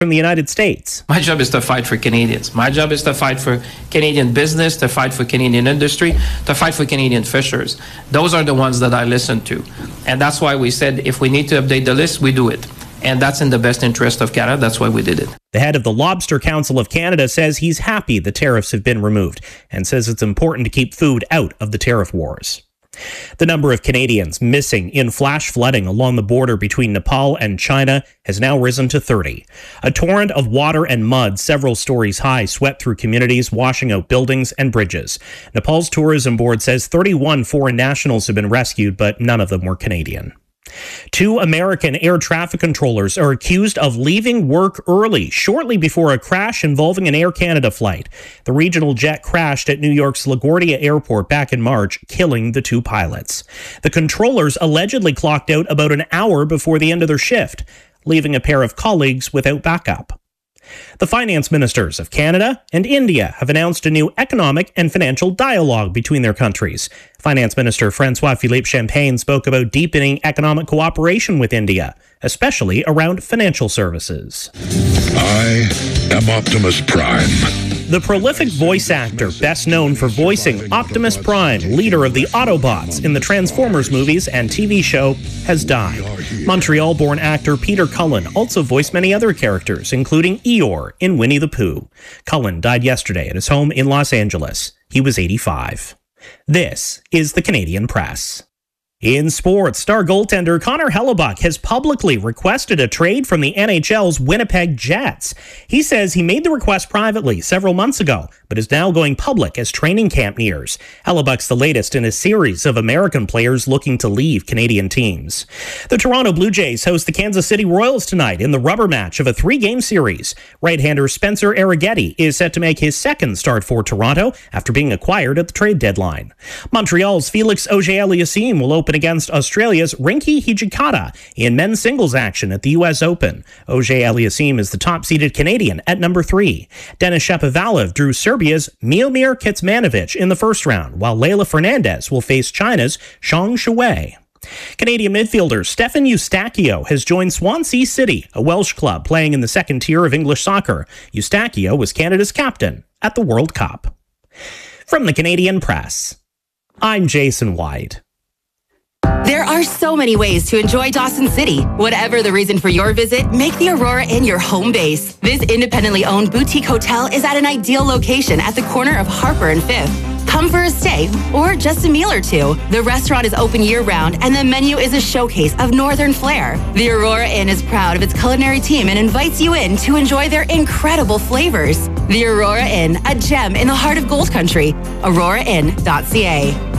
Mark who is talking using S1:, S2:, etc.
S1: from the United States.
S2: My job is to fight for Canadians. My job is to fight for Canadian business, to fight for Canadian industry, to fight for Canadian fishers. Those are the ones that I listen to. And that's why we said if we need to update the list, we do it. And that's in the best interest of Canada. That's why we did it.
S1: The head of the Lobster Council of Canada says he's happy the tariffs have been removed and says it's important to keep food out of the tariff wars. The number of Canadians missing in flash flooding along the border between Nepal and China has now risen to 30. A torrent of water and mud several stories high swept through communities, washing out buildings and bridges. Nepal's tourism board says 31 foreign nationals have been rescued, but none of them were Canadian. 2 American air traffic controllers are accused of leaving work early shortly before a crash involving an Air Canada flight. The regional jet crashed at New York's LaGuardia Airport back in March, killing the 2 pilots. The controllers allegedly clocked out about an hour before the end of their shift, leaving a pair of colleagues without backup. The finance ministers of Canada and India have announced a new economic and financial dialogue between their countries. Finance Minister François-Philippe Champagne spoke about deepening economic cooperation with India, especially around financial services.
S3: I am Optimus Prime.
S1: The prolific voice actor, best known for voicing Optimus Prime, leader of the Autobots in the Transformers movies and TV show, has died. Montreal-born actor Peter Cullen also voiced many other characters, including Eeyore in Winnie the Pooh. Cullen died yesterday at his home in Los Angeles. He was 85. This is the Canadian Press. In sports, star goaltender Connor Hellebuyck has publicly requested a trade from the NHL's Winnipeg Jets. He says he made the request privately several months ago, but is now going public as training camp nears. Hellebuyck's the latest in a series of American players looking to leave Canadian teams. The Toronto Blue Jays host the Kansas City Royals tonight in the rubber match of a 3-game series. Right-hander Spencer Arrighetti is set to make his second start for Toronto after being acquired at the trade deadline. Montreal's Felix Auger-Aliassime will open against Australia's Rinky Hijikata in men's singles action at the U.S. Open. Auger-Aliassime is the top-seeded Canadian at number 3. Denis Shapovalov drew Serbia's Miomir Kecmanovic in the first round, while Leylah Fernandez will face China's Zhang Shuwei. Canadian midfielder Stefan Eustáquio has joined Swansea City, a Welsh club playing in the second tier of English soccer. Eustáquio was Canada's captain at the World Cup. From the Canadian Press, I'm Jason White.
S4: There are so many ways to enjoy Dawson City. Whatever the reason for your visit, make the Aurora Inn your home base. This independently owned boutique hotel is at an ideal location at the corner of Harper and 5th. Come for a stay or just a meal or two. The restaurant is open year-round and the menu is a showcase of Northern flair. The Aurora Inn is proud of its culinary team and invites you in to enjoy their incredible flavors. The Aurora Inn, a gem in the heart of Gold Country. AuroraInn.ca.